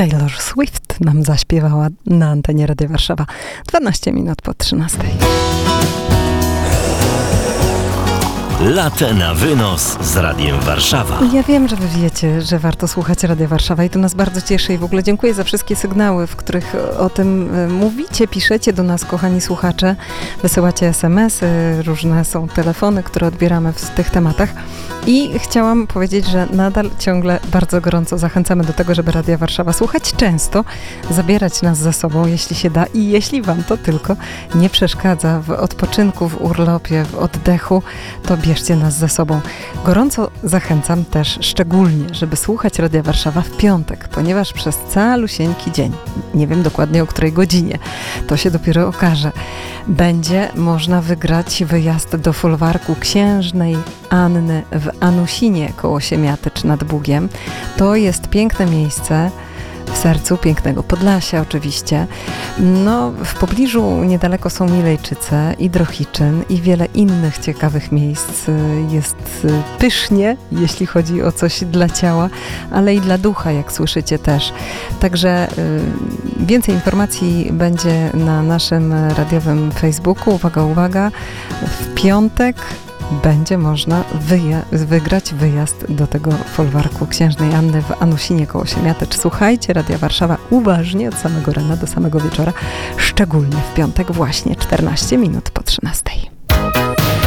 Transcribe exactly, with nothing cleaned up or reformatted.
Taylor Swift nam zaśpiewała na antenie Radia Warszawa. dwanaście minut po trzynastej. Latę na wynos z Radiem Warszawa. Ja wiem, że wy wiecie, że warto słuchać Radia Warszawa i to nas bardzo cieszy i w ogóle dziękuję za wszystkie sygnały, w których o tym mówicie, piszecie do nas, kochani słuchacze, wysyłacie es em esy, różne są telefony, które odbieramy w tych tematach i chciałam powiedzieć, że nadal ciągle bardzo gorąco zachęcamy do tego, żeby Radia Warszawa słuchać często, zabierać nas ze sobą, jeśli się da i jeśli wam to tylko nie przeszkadza w odpoczynku, w urlopie, w oddechu, to bierzcie nas ze sobą. Gorąco zachęcam też szczególnie, żeby słuchać Radia Warszawa w piątek, ponieważ przez calusieńki dzień, nie wiem dokładnie o której godzinie, to się dopiero okaże, będzie można wygrać wyjazd do folwarku Księżnej Anny w Anusinie koło Siemiatycz nad Bugiem. To jest piękne miejsce, w sercu pięknego Podlasia oczywiście. No, w pobliżu niedaleko są Milejczyce i Drohiczyn i wiele innych ciekawych miejsc. Jest pysznie, jeśli chodzi o coś dla ciała, ale i dla ducha, jak słyszycie też. Także y, więcej informacji będzie na naszym radiowym Facebooku. Uwaga, uwaga, w piątek będzie można wyja- wygrać wyjazd do tego folwarku Księżnej Anny w Anusinie koło Siemiatycz. Słuchajcie Radia Warszawa uważnie od samego rana do samego wieczora, szczególnie w piątek właśnie czternaście minut po trzynastej.